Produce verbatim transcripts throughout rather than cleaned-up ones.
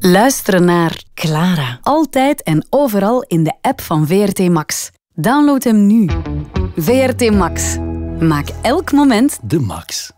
Luisteren naar Clara. Altijd en overal in de app van V R T Max. Download hem nu. V R T Max. Maak elk moment de max.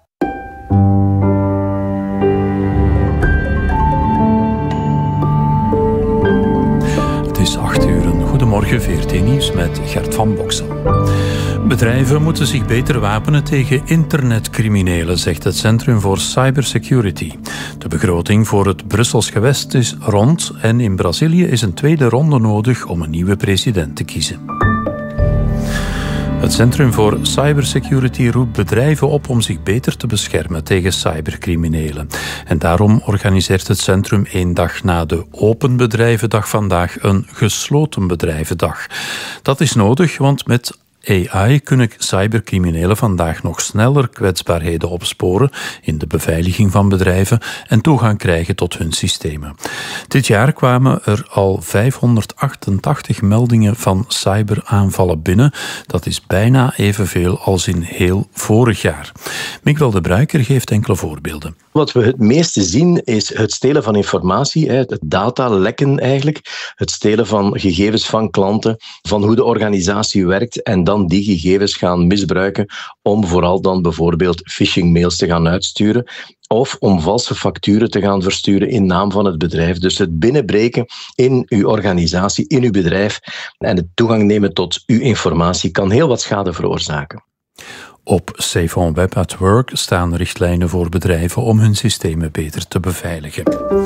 Het is acht uur. Goedemorgen, V R T Nieuws met Gert van Boksen. Bedrijven moeten zich beter wapenen tegen internetcriminelen, zegt het Centrum voor Cybersecurity. De begroting voor het Brussels gewest is rond en in Brazilië is een tweede ronde nodig om een nieuwe president te kiezen. Het Centrum voor Cybersecurity roept bedrijven op om zich beter te beschermen tegen cybercriminelen. En daarom organiseert het centrum één dag na de Open Bedrijvendag vandaag een Gesloten Bedrijvendag. Dat is nodig, want met A I kunnen cybercriminelen vandaag nog sneller kwetsbaarheden opsporen in de beveiliging van bedrijven en toegang krijgen tot hun systemen. Dit jaar kwamen er al vijfhonderdachtentachtig meldingen van cyberaanvallen binnen. Dat is bijna evenveel als in heel vorig jaar. Miguel de Bruiker geeft enkele voorbeelden. Wat we het meeste zien is het stelen van informatie, het datalekken eigenlijk, het stelen van gegevens van klanten, van hoe de organisatie werkt en dan die gegevens gaan misbruiken om vooral dan bijvoorbeeld phishing-mails te gaan uitsturen of om valse facturen te gaan versturen in naam van het bedrijf. Dus het binnenbreken in uw organisatie, in uw bedrijf en het toegang nemen tot uw informatie kan heel wat schade veroorzaken. Op Safe on Web at Work staan richtlijnen voor bedrijven om hun systemen beter te beveiligen.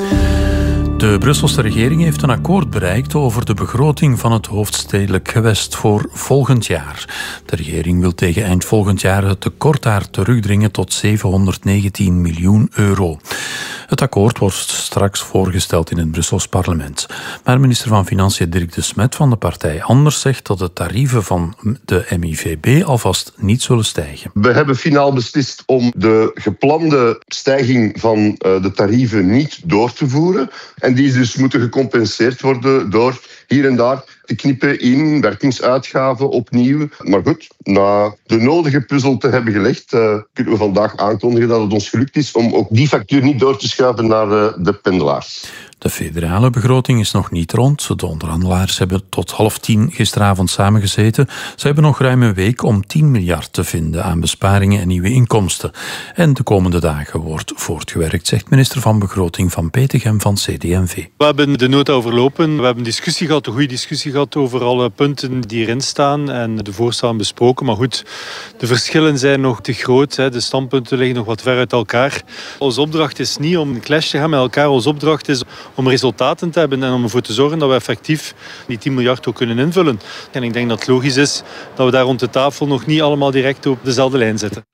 De Brusselse regering heeft een akkoord bereikt over de begroting van het hoofdstedelijk gewest voor volgend jaar. De regering wil tegen eind volgend jaar het tekort daar terugdringen tot zevenhonderdnegentien miljoen euro. Het akkoord wordt straks voorgesteld in het Brussels parlement. Maar minister van Financiën Dirk de Smet van de partij Anders zegt dat de tarieven van de M I V B alvast niet zullen stijgen. We hebben finaal beslist om de geplande stijging van de tarieven niet door te voeren. En die dus moeten gecompenseerd worden door hier en daar te knippen in werkingsuitgaven opnieuw. Maar goed, na de nodige puzzel te hebben gelegd, uh, kunnen we vandaag aankondigen dat het ons gelukt is om ook die factuur niet door te schuiven naar uh, de pendelaars. De federale begroting is nog niet rond. De onderhandelaars hebben tot half tien gisteravond samengezeten. Ze hebben nog ruim een week om tien miljard te vinden aan besparingen en nieuwe inkomsten. En de komende dagen wordt voortgewerkt, zegt minister van Begroting van Petegem van C D M V. We hebben de nota overlopen. We hebben discussie gehad, een goede discussie gehad over alle punten die erin staan en de voorstellen besproken. Maar goed, de verschillen zijn nog te groot. De standpunten liggen nog wat ver uit elkaar. Onze opdracht is niet om een clash te gaan met elkaar. Onze opdracht is om resultaten te hebben en om ervoor te zorgen dat we effectief die tien miljard ook kunnen invullen. En ik denk dat het logisch is dat we daar rond de tafel nog niet allemaal direct op dezelfde lijn zitten.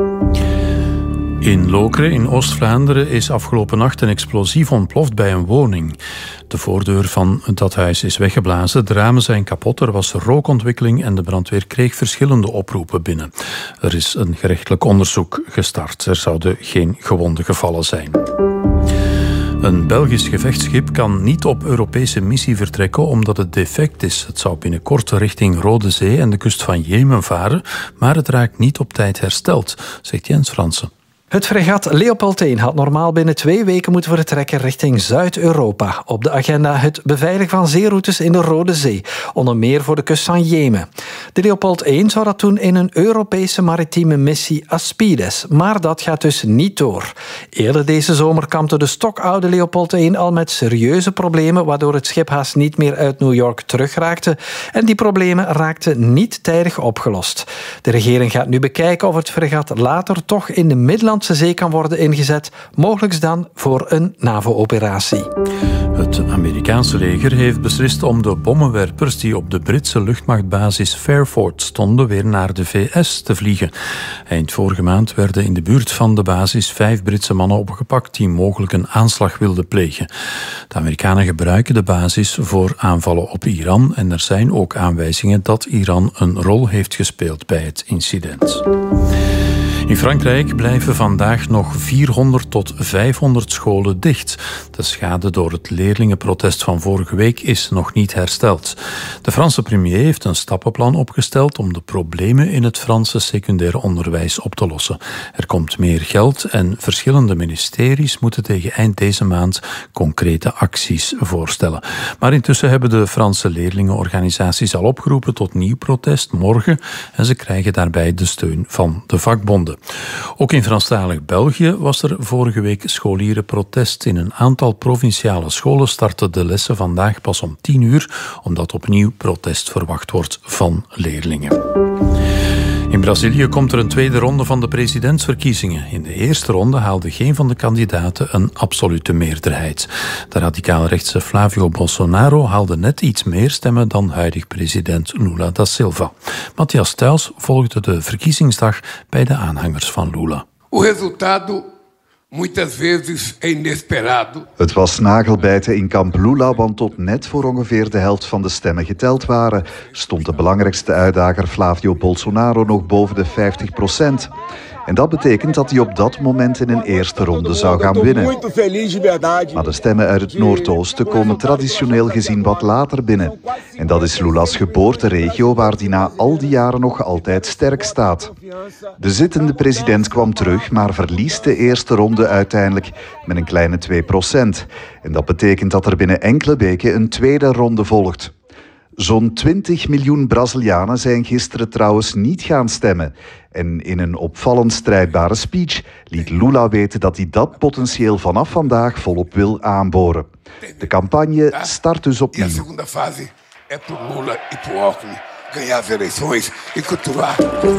In Lokeren in Oost-Vlaanderen is afgelopen nacht een explosief ontploft bij een woning. De voordeur van dat huis is weggeblazen, de ramen zijn kapot, er was rookontwikkeling en de brandweer kreeg verschillende oproepen binnen. Er is een gerechtelijk onderzoek gestart. Er zouden geen gewonden gevallen zijn. Een Belgisch gevechtsschip kan niet op Europese missie vertrekken omdat het defect is. Het zou binnenkort richting Rode Zee en de kust van Jemen varen, maar het raakt niet op tijd hersteld, zegt Jens Fransen. Het fregat Leopold één had normaal binnen twee weken moeten vertrekken richting Zuid-Europa. Op de agenda het beveiligen van zeeroutes in de Rode Zee, onder meer voor de kust van Jemen. De Leopold één zou dat doen in een Europese maritieme missie Aspides, maar dat gaat dus niet door. Eerder deze zomer kampte de stokoude Leopold één al met serieuze problemen, waardoor het schip haast niet meer uit New York terugraakte. En die problemen raakten niet tijdig opgelost. De regering gaat nu bekijken of het fregat later toch in de Middellandse Zee kan worden ingezet, mogelijk dan voor een NAVO-operatie. Het Amerikaanse leger heeft beslist om de bommenwerpers die op de Britse luchtmachtbasis Fairford stonden weer naar de V S te vliegen. Eind vorige maand werden in de buurt van de basis vijf Britse mannen opgepakt die mogelijk een aanslag wilden plegen. De Amerikanen gebruiken de basis voor aanvallen op Iran en er zijn ook aanwijzingen dat Iran een rol heeft gespeeld bij het incident. In Frankrijk blijven vandaag nog vierhonderd tot vijfhonderd scholen dicht. De schade door het leerlingenprotest van vorige week is nog niet hersteld. De Franse premier heeft een stappenplan opgesteld om de problemen in het Franse secundair onderwijs op te lossen. Er komt meer geld en verschillende ministeries moeten tegen eind deze maand concrete acties voorstellen. Maar intussen hebben de Franse leerlingenorganisaties al opgeroepen tot nieuw protest morgen en ze krijgen daarbij de steun van de vakbonden. Ook in Franstalig België was er vorige week scholierenprotest. In een aantal provinciale scholen starten de lessen vandaag pas om tien uur, omdat opnieuw protest verwacht wordt van leerlingen. In Brazilië komt er een tweede ronde van de presidentsverkiezingen. In de eerste ronde haalde geen van de kandidaten een absolute meerderheid. De radicaal-rechtse Flávio Bolsonaro haalde net iets meer stemmen dan huidig president Lula da Silva. Matthias Thuis volgde de verkiezingsdag bij de aanhangers van Lula. O resultado muitas vezes é inesperado. Het was nagelbijten in kamp Lula, want tot net voor ongeveer de helft van de stemmen geteld waren, stond de belangrijkste uitdager Flávio Bolsonaro nog boven de vijftig procent. En dat betekent dat hij op dat moment in een eerste ronde zou gaan winnen. Maar de stemmen uit het Noordoosten komen traditioneel gezien wat later binnen. En dat is Lula's geboorteregio, waar hij na al die jaren nog altijd sterk staat. De zittende president kwam terug, maar verliest de eerste ronde uiteindelijk met een kleine twee procent. En dat betekent dat er binnen enkele weken een tweede ronde volgt. Zo'n twintig miljoen Brazilianen zijn gisteren trouwens niet gaan stemmen. En in een opvallend strijdbare speech liet Lula weten dat hij dat potentieel vanaf vandaag volop wil aanboren. De campagne start dus opnieuw. De segunda fase é pro Lula e pro Alckmin ganhar as eleições e continuar.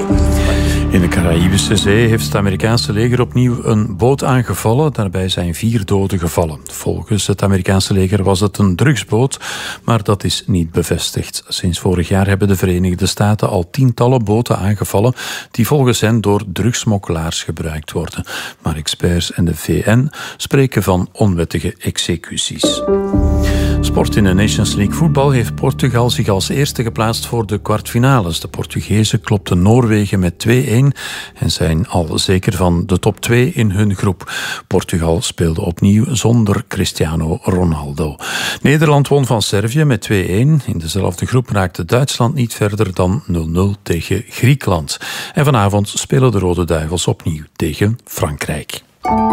In de Caraïbische Zee heeft het Amerikaanse leger opnieuw een boot aangevallen. Daarbij zijn vier doden gevallen. Volgens het Amerikaanse leger was het een drugsboot, maar dat is niet bevestigd. Sinds vorig jaar hebben de Verenigde Staten al tientallen boten aangevallen die volgens hen door drugsmokkelaars gebruikt worden. Maar experts en de V N spreken van onwettige executies. Sport in de Nations League voetbal heeft Portugal zich als eerste geplaatst voor de kwartfinales. De Portugezen klopten Noorwegen met twee-een en zijn al zeker van de top twee in hun groep. Portugal speelde opnieuw zonder Cristiano Ronaldo. Nederland won van Servië met twee-een. In dezelfde groep raakte Duitsland niet verder dan nul nul tegen Griekenland. En vanavond spelen de Rode Duivels opnieuw tegen Frankrijk.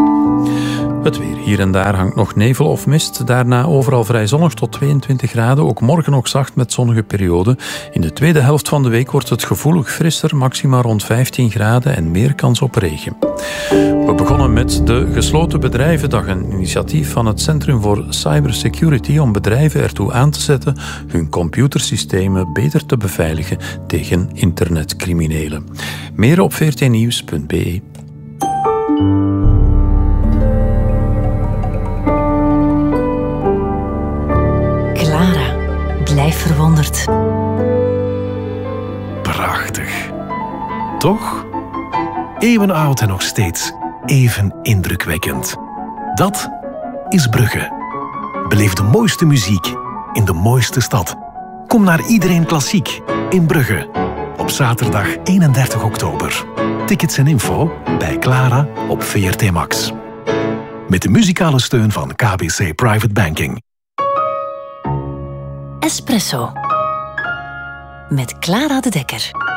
Het weer. Hier en daar hangt nog nevel of mist. Daarna overal vrij zonnig tot tweeëntwintig graden. Ook morgen nog zacht met zonnige perioden. In de tweede helft van de week wordt het gevoelig frisser. Maxima rond vijftien graden en meer kans op regen. We begonnen met de Gesloten Bedrijvendag. Een initiatief van het Centrum voor Cybersecurity om bedrijven ertoe aan te zetten hun computersystemen beter te beveiligen tegen internetcriminelen. Meer op v r t nieuws punt b e. Clara, blijf verwonderd. Prachtig. Toch? Eeuwenoud en nog steeds even indrukwekkend. Dat is Brugge. Beleef de mooiste muziek in de mooiste stad. Kom naar Iedereen Klassiek in Brugge. Op zaterdag eenendertig oktober. Tickets en info bij Clara op V R T Max. Met de muzikale steun van K B C Private Banking. Espresso. Met Clara de Dekker.